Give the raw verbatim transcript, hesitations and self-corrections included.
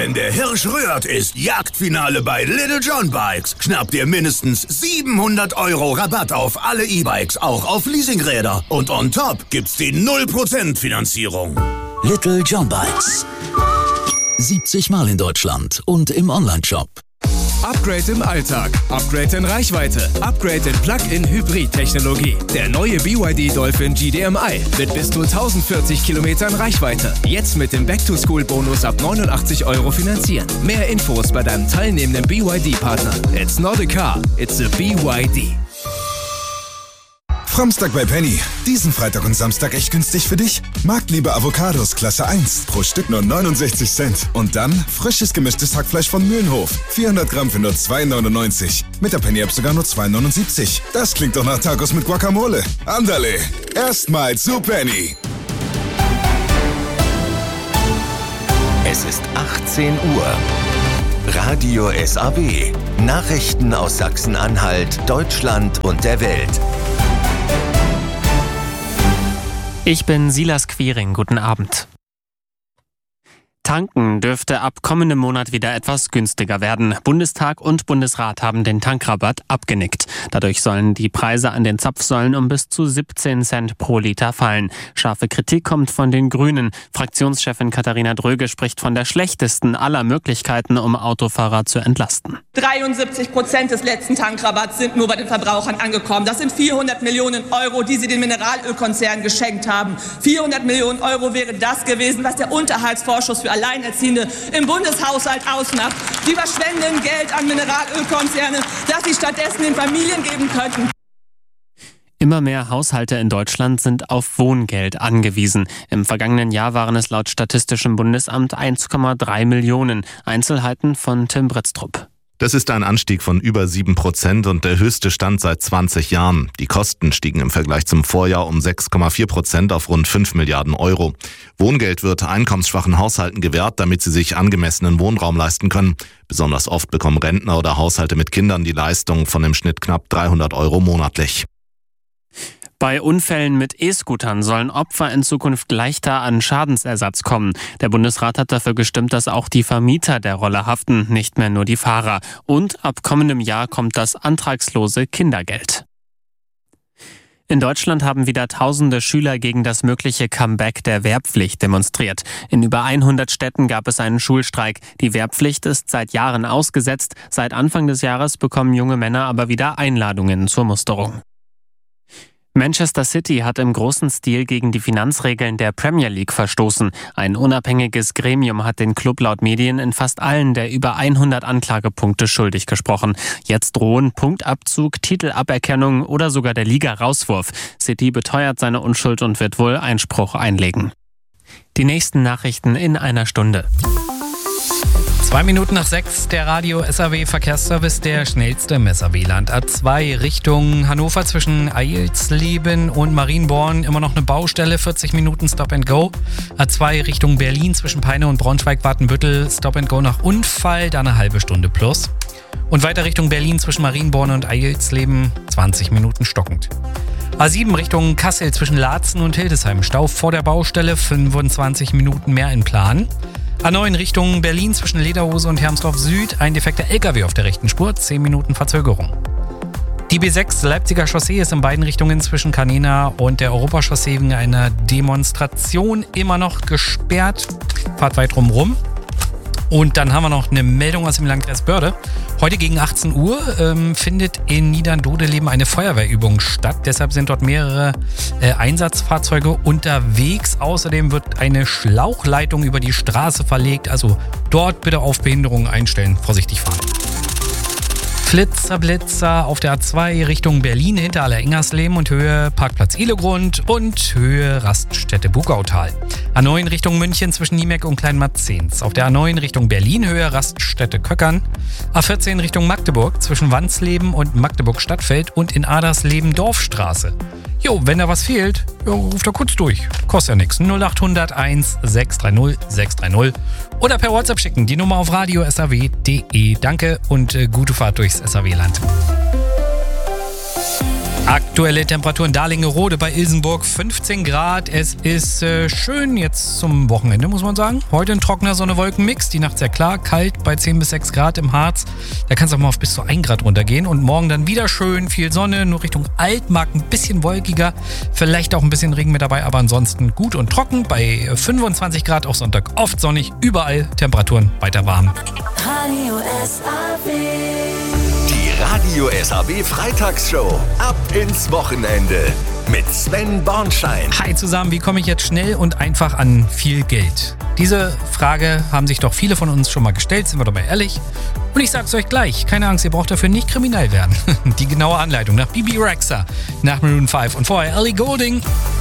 Wenn der Hirsch rührt, ist Jagdfinale bei Little John Bikes. Schnapp dir mindestens siebenhundert Euro Rabatt auf alle E-Bikes, auch auf Leasingräder. Und on top gibt's die null Prozent Finanzierung. Little John Bikes. siebzig Mal in Deutschland und im Onlineshop. Upgrade im Alltag, Upgrade in Reichweite, Upgrade in Plug-in-Hybrid-Technologie. Der neue B Y D Dolphin G D M I mit bis zu tausendvierzig Kilometern Reichweite. Jetzt mit dem Back-to-School-Bonus ab neunundachtzig Euro finanzieren. Mehr Infos bei deinem teilnehmenden B Y D-Partner. It's not a car, it's a B Y D. Framstag bei Penny. Diesen Freitag und Samstag echt günstig für dich. Marktliebe Avocados Klasse eins. Pro Stück nur neunundsechzig Cent. Und dann frisches gemischtes Hackfleisch von Mühlenhof. vierhundert Gramm für nur zwei neunundneunzig. Mit der Penny-App sogar nur zwei neunundsiebzig. Das klingt doch nach Tacos mit Guacamole. Andale. Erstmal zu Penny. Es ist achtzehn Uhr. Radio S A W. Nachrichten aus Sachsen-Anhalt, Deutschland und der Welt. Ich bin Silas Quiring. Guten Abend. Tanken dürfte ab kommendem Monat wieder etwas günstiger werden. Bundestag und Bundesrat haben den Tankrabatt abgenickt. Dadurch sollen die Preise an den Zapfsäulen um bis zu siebzehn Cent pro Liter fallen. Scharfe Kritik kommt von den Grünen. Fraktionschefin Katharina Dröge spricht von der schlechtesten aller Möglichkeiten, um Autofahrer zu entlasten. dreiundsiebzig Prozent des letzten Tankrabatts sind nur bei den Verbrauchern angekommen. Das sind vierhundert Millionen Euro, die sie den Mineralölkonzernen geschenkt haben. vierhundert Millionen Euro wäre das gewesen, was der Unterhaltsvorschuss für Alleinerziehende im Bundeshaushalt ausmacht. Die verschwenden Geld an Mineralölkonzerne, das sie stattdessen den Familien geben könnten. Immer mehr Haushalte in Deutschland sind auf Wohngeld angewiesen. Im vergangenen Jahr waren es laut Statistischem Bundesamt eins Komma drei Millionen. Einzelheiten von Tim Britztrup. Das ist ein Anstieg von über sieben Prozent und der höchste Stand seit zwanzig Jahren. Die Kosten stiegen im Vergleich zum Vorjahr um sechs Komma vier Prozent auf rund fünf Milliarden Euro. Wohngeld wird einkommensschwachen Haushalten gewährt, damit sie sich angemessenen Wohnraum leisten können. Besonders oft bekommen Rentner oder Haushalte mit Kindern die Leistung von im Schnitt knapp dreihundert Euro monatlich. Bei Unfällen mit E-Scootern sollen Opfer in Zukunft leichter an Schadensersatz kommen. Der Bundesrat hat dafür gestimmt, dass auch die Vermieter der Roller haften, nicht mehr nur die Fahrer. Und ab kommendem Jahr kommt das antragslose Kindergeld. In Deutschland haben wieder tausende Schüler gegen das mögliche Comeback der Wehrpflicht demonstriert. In über hundert Städten gab es einen Schulstreik. Die Wehrpflicht ist seit Jahren ausgesetzt. Seit Anfang des Jahres bekommen junge Männer aber wieder Einladungen zur Musterung. Manchester City hat im großen Stil gegen die Finanzregeln der Premier League verstoßen. Ein unabhängiges Gremium hat den Club laut Medien in fast allen der über hundert Anklagepunkte schuldig gesprochen. Jetzt drohen Punktabzug, Titelaberkennung oder sogar der Liga-Rauswurf. City beteuert seine Unschuld und wird wohl Einspruch einlegen. Die nächsten Nachrichten in einer Stunde. Zwei Minuten nach sechs, der Radio S A W Verkehrsservice, der schnellste im S A W-Land. A zwei Richtung Hannover zwischen Eilsleben und Marienborn, immer noch eine Baustelle, vierzig Minuten Stop and Go. A zwei Richtung Berlin zwischen Peine und Braunschweig-Wartenbüttel, Stop and Go nach Unfall, da eine halbe Stunde plus. Und weiter Richtung Berlin zwischen Marienborn und Eilsleben, zwanzig Minuten stockend. A sieben Richtung Kassel zwischen Laatzen und Hildesheim, Stau vor der Baustelle, fünfundzwanzig Minuten mehr in Plan. A neun Richtung Berlin zwischen Lederhose und Hermsdorf Süd, ein defekter L K W auf der rechten Spur, zehn Minuten Verzögerung. Die B sechs Leipziger Chaussee ist in beiden Richtungen zwischen Canena und der Europachaussee wegen einer Demonstration immer noch gesperrt. Fahrt weit drumherum. Und dann haben wir noch eine Meldung aus dem Landkreis Börde. Heute gegen achtzehn Uhr ähm, findet in Niedern-Dodeleben eine Feuerwehrübung statt. Deshalb sind dort mehrere äh, Einsatzfahrzeuge unterwegs. Außerdem wird eine Schlauchleitung über die Straße verlegt. Also dort bitte auf Behinderungen einstellen, vorsichtig fahren. Flitzer, Blitzer auf der A zwei Richtung Berlin hinter Aller-Engersleben und Höhe Parkplatz Ihlegrund und Höhe Raststätte Bugautal. A neun Richtung München zwischen Niemeck und Kleinmatzens. Auf der A neun Richtung Berlin Höhe Raststätte Köckern. A vierzehn Richtung Magdeburg zwischen Wandsleben und Magdeburg Stadtfeld und in Adersleben Dorfstraße. Jo, wenn da was fehlt, jo, ruft da kurz durch. Kostet ja nichts. null acht null null eins sechs drei null sechs drei null. Oder per WhatsApp schicken. Die Nummer auf radio s a w punkt d e. Danke und äh, gute Fahrt durchs S A W-Land. Aktuelle Temperatur in Dahlinggerode bei Ilsenburg fünfzehn Grad. Es ist äh, schön jetzt zum Wochenende, muss man sagen. Heute ein trockener Sonne-Wolken-Mix. Die Nacht sehr klar, kalt bei zehn bis sechs Grad im Harz. Da kann es auch mal auf bis zu ein Grad runtergehen. Und morgen dann wieder schön, viel Sonne, nur Richtung Altmark ein bisschen wolkiger. Vielleicht auch ein bisschen Regen mit dabei, aber ansonsten gut und trocken. Bei fünfundzwanzig Grad, auch Sonntag oft sonnig. Überall Temperaturen weiter warm. Radio S A W. Die Radio S A W Freitagsshow. Ab ins Wochenende mit Sven Bornschein. Hi zusammen, wie komme ich jetzt schnell und einfach an viel Geld? Diese Frage haben sich doch viele von uns schon mal gestellt, sind wir doch mal ehrlich. Und ich sag's euch gleich, keine Angst, ihr braucht dafür nicht kriminell werden. Die genaue Anleitung nach Bibi Rexha, nach Maroon fünf und vorher Ellie Goulding.